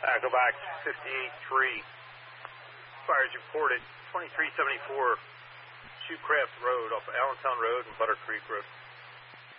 Go back 58-3. Fires reported 2374 Shoecraft Road off of Allentown Road and Butter Creek Road.